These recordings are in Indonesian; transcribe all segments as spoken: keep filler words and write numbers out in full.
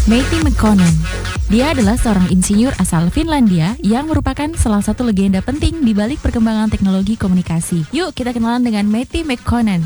Matti Mekonen. Dia adalah seorang insinyur asal Finlandia yang merupakan salah satu legenda penting di balik perkembangan teknologi komunikasi. Yuk kita kenalan dengan Matti Mekonen.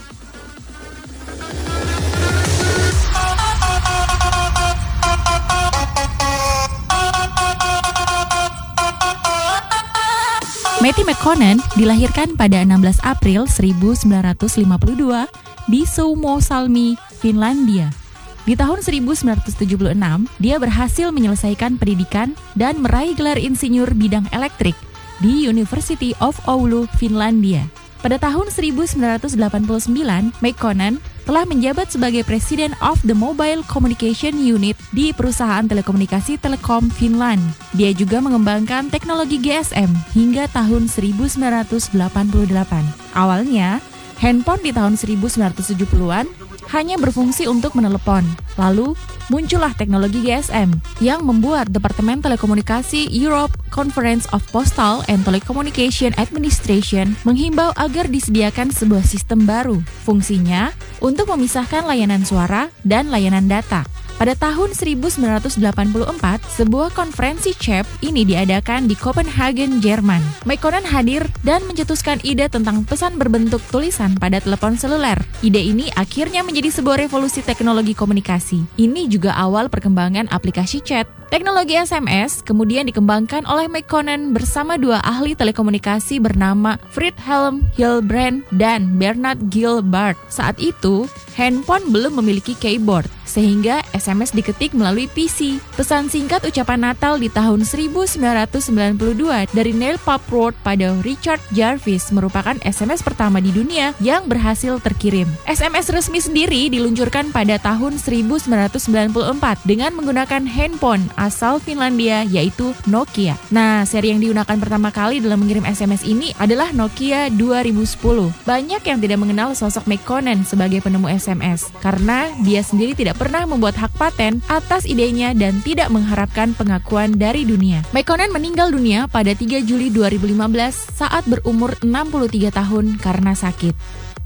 Matti Mekonen dilahirkan pada enam belas April seribu sembilan ratus lima puluh dua di Suomussalmi, Finlandia. Di tahun seribu sembilan ratus tujuh puluh enam, dia berhasil menyelesaikan pendidikan dan meraih gelar insinyur bidang elektrik di University of Oulu, Finlandia. Pada tahun seribu sembilan ratus delapan puluh sembilan, Mekonen telah menjabat sebagai President of the Mobile Communication Unit di perusahaan telekomunikasi Telekom Finland. Dia juga mengembangkan teknologi G S M hingga tahun seribu sembilan ratus delapan puluh delapan. Awalnya, handphone di tahun seribu sembilan ratus tujuh puluhan hanya berfungsi untuk menelepon. Lalu, muncullah teknologi G S M yang membuat Departemen Telekomunikasi Europe Conference of Postal and Telecommunication Administration menghimbau agar disediakan sebuah sistem baru. Fungsinya untuk memisahkan layanan suara dan layanan data. Pada tahun seribu sembilan ratus delapan puluh empat, sebuah konferensi C E P ini diadakan di Copenhagen, Jerman. Mekonen hadir dan mencetuskan ide tentang pesan berbentuk tulisan pada telepon seluler. Ide ini akhirnya menjadi sebuah revolusi teknologi komunikasi. Ini juga awal perkembangan aplikasi chat. Teknologi S M S kemudian dikembangkan oleh Mekonen bersama dua ahli telekomunikasi bernama Friedhelm Hilbrand dan Bernard Gilbert. Saat itu, handphone belum memiliki keyboard, sehingga S M S diketik melalui P C. Pesan singkat ucapan Natal di tahun seribu sembilan ratus sembilan puluh dua dari Neil Papworth pada Richard Jarvis merupakan S M S pertama di dunia yang berhasil terkirim. S M S resmi sendiri diluncurkan pada tahun seribu sembilan ratus sembilan puluh empat dengan menggunakan handphone asal Finlandia yaitu Nokia. Nah, seri yang digunakan pertama kali dalam mengirim S M S ini adalah Nokia dua ribu sepuluh. Banyak yang tidak mengenal sosok Mekonen sebagai penemu S M S karena dia sendiri tidak pernah membuat hak paten atas idenya dan tidak mengharapkan pengakuan dari dunia. Mekonen meninggal dunia pada tiga Juli dua ribu lima belas saat berumur enam puluh tiga tahun karena sakit.